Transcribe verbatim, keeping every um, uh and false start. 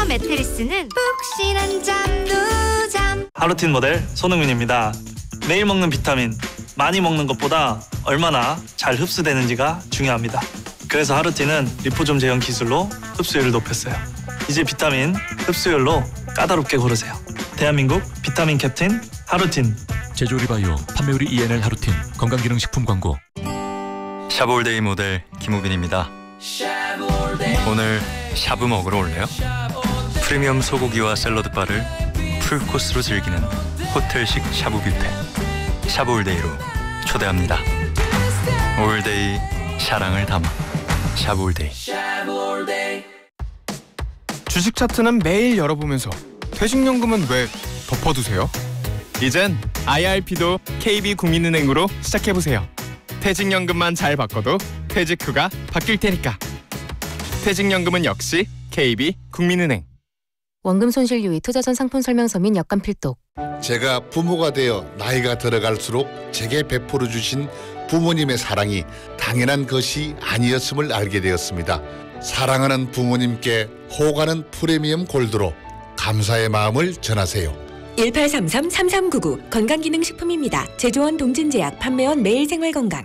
매트리스는 푹신한 잠도 잠. 하루틴 모델 손흥민입니다. 매일 먹는 비타민, 많이 먹는 것보다 얼마나 잘 흡수되는지가 중요합니다. 그래서 하루틴은 리포좀 제형 기술로 흡수율을 높였어요. 이제 비타민 흡수율로 까다롭게 고르세요. 대한민국 비타민 캡틴 하루틴. 제조리바이오 판매율이 이엔엘 하루틴 건강기능식품 광고. 샤브올데이 모델 김우빈입니다. 오늘 샤브 먹으러 올래요? 프리미엄 소고기와 샐러드 바를 풀코스로 즐기는 호텔식 샤브 뷔페 샤브올데이로 초대합니다. 올데이 사랑을 담아 샤브올데이. 주식 차트는 매일 열어보면서 퇴직연금은 왜 덮어두세요? 이젠 아이알피도 케이비 국민은행으로 시작해보세요. 퇴직연금만 잘 바꿔도 퇴직 후가 바뀔 테니까. 퇴직연금은 역시 케이비 국민은행. 원금 손실 유의 투자전 상품 설명서 및 약관 필독. 제가 부모가 되어 나이가 들어갈수록 제게 베풀어 주신 부모님의 사랑이 당연한 것이 아니었음을 알게 되었습니다. 사랑하는 부모님께 호가는 프리미엄 골드로 감사의 마음을 전하세요. 일팔삼삼 삼삼구구 건강기능식품입니다. 제조원 동진제약, 판매원 매일생활건강.